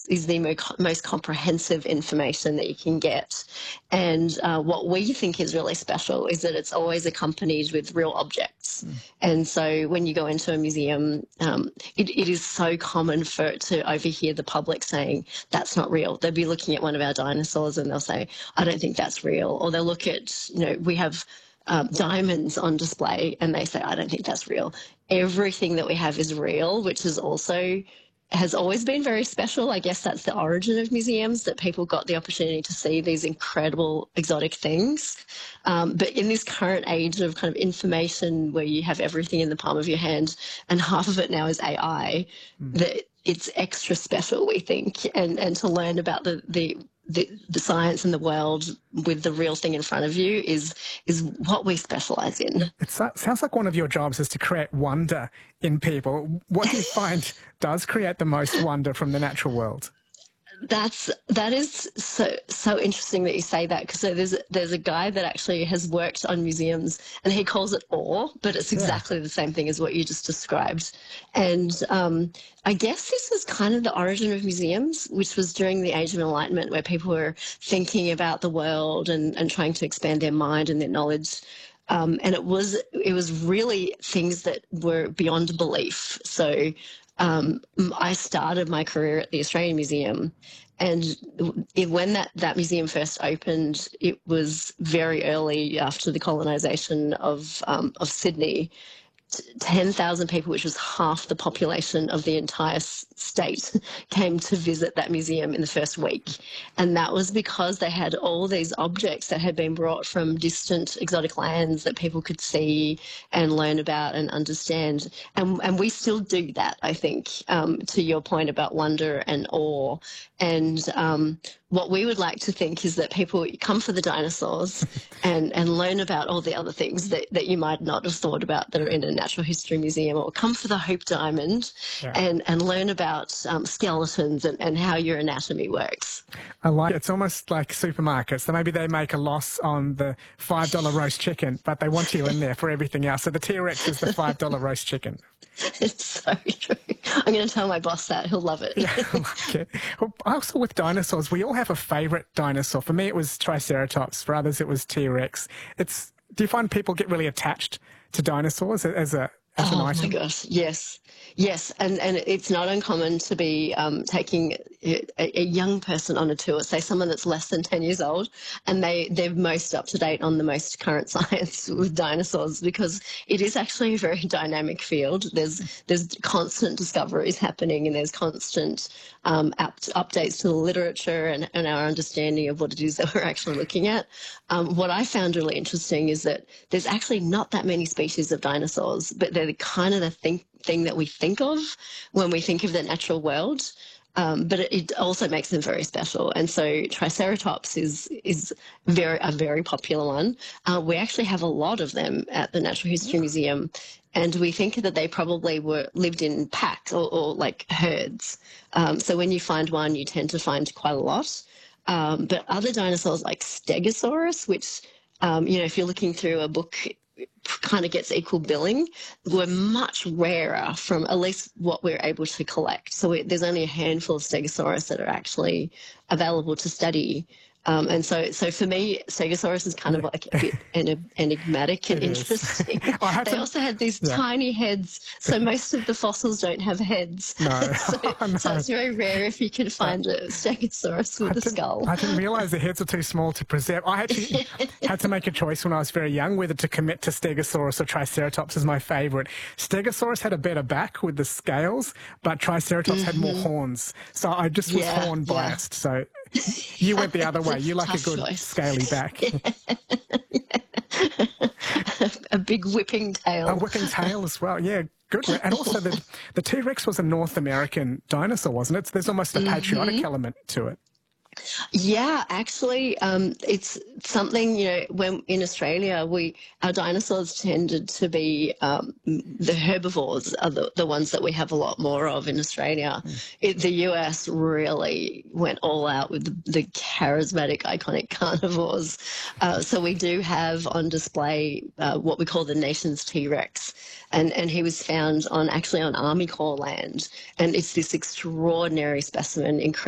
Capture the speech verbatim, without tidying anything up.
is the mo- most comprehensive information that you can get. And uh, what we think is really special is that it's always accompanied with real objects. Mm. And so when you go into a museum, um, it, it is so common for to overhear the public saying, that's not real. They'll be looking at one of our dinosaurs and they'll say, I don't think that's real. Or they'll look at, you know, we have um, diamonds on display and they say, I don't think that's real. Everything that we have is real, which is also has always been very special. I guess that's the origin of museums, that people got the opportunity to see these incredible exotic things. Um, but in this current age of kind of information where you have everything in the palm of your hand and half of it now is A I, mm. that it's extra special, we think, and, and to learn about the, the The, the science and the world with the real thing in front of you is is what we specialise in. It sounds like one of your jobs is to create wonder in people. What do you find does create the most wonder from the natural world? That's that is so so interesting that you say that, because so there's there's a guy that actually has worked on museums and he calls it awe, but it's exactly yeah. the same thing as what you just described. And um, I guess this was kind of the origin of museums, which was during the Age of Enlightenment, where people were thinking about the world and, and trying to expand their mind and their knowledge. Um, and it was it was really things that were beyond belief. So Um, I started my career at the Australian Museum, and it, when that, that museum first opened, it was very early after the colonisation of, um, of Sydney. ten thousand people, which was half the population of the entire state, came to visit that museum in the first week. And that was because they had all these objects that had been brought from distant exotic lands that people could see and learn about and understand. And, and we still do that, I think, um, to your point about wonder and awe. And um, what we would like to think is that people come for the dinosaurs and, and learn about all the other things that, that you might not have thought about that are in a natural history museum, or come for the Hope Diamond yeah. and, and learn about um, skeletons and, and how your anatomy works. I like it. It's almost like supermarkets. So maybe they make a loss on the five dollar roast chicken, but they want you in there for everything else. So the T-Rex is the five dollar roast chicken. It's so true. I'm going to tell my boss that. He'll love it. Yeah, I like it. Well, also with dinosaurs, we all have a favourite dinosaur. For me, it was Triceratops. For others, it was T-Rex. It's, do you find people get really attached to dinosaurs as a as oh an item? my gosh, yes. Yes, and, and it's not uncommon to be um, taking a, a young person on a tour, say someone that's less than ten years old, and they, they're most up to date on the most current science with dinosaurs, because it is actually a very dynamic field. There's there's constant discoveries happening, and there's constant um, up, updates to the literature and, and our understanding of what it is that we're actually looking at. Um, what I found really interesting is that there's actually not that many species of dinosaurs, but they're the kind of the thing, thing that we think of when we think of the natural world. Um, but it, it also makes them very special. And so Triceratops is is very a very popular one. Uh, we actually have a lot of them at the Natural History Museum, and we think that they probably were lived in packs or, or like herds. Um, so when you find one, you tend to find quite a lot. Um, but other dinosaurs like Stegosaurus, which um, you know, if you're looking through a book, kind of gets equal billing, were much rarer from at least what we're able to collect. So it, there's only a handful of Stegosaurus that are actually available to study. Um, and so, so for me, Stegosaurus is kind of like a bit en- enigmatic and interesting. They to, also had these yeah. tiny heads, so most of the fossils don't have heads. No. so, oh, no. so it's very rare if you can find a Stegosaurus with I a skull. I didn't realise the heads are too small to preserve. I actually had to make a choice when I was very young whether to commit to Stegosaurus or Triceratops as my favourite. Stegosaurus had a better back with the scales, but Triceratops mm-hmm. had more horns. So I just was yeah, horn biased. Yeah. So you went the other way. You like a good choice. scaly back. A big whipping tail. A whipping tail as well, yeah. Good. And also the, the T-Rex was a North American dinosaur, wasn't it? There's almost a patriotic mm-hmm. element to it. Yeah, actually, um, it's something, you know, when in Australia, we our dinosaurs tended to be um, the herbivores are the, the ones that we have a lot more of in Australia. Mm. It, the U S really went all out with the, the charismatic, iconic carnivores. Uh, so we do have on display uh, what we call the nation's T-Rex. And, and he was found on actually on Army Corps land. And it's this extraordinary specimen, incredible.